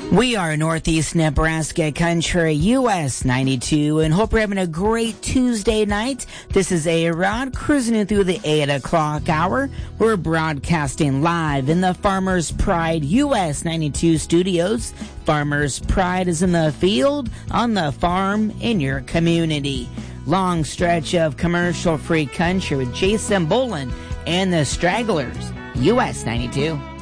We are Northeast Nebraska Country, US 92, and hope you're having a great Tuesday night. This is A-Rod cruising in through the 8 o'clock hour. We're broadcasting live in the Farmers Pride US 92 studios. Farmers Pride is in the field, on the farm, in your community. Long stretch of commercial-free country with Jason Boland and the Stragglers, US 92.